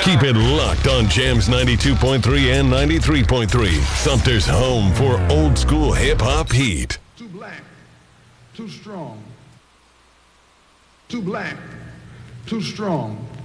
Keep it locked on Jams 92.3 and 93.3. Sumter's home for old school hip-hop heat. Too black, too strong. Too black, too strong.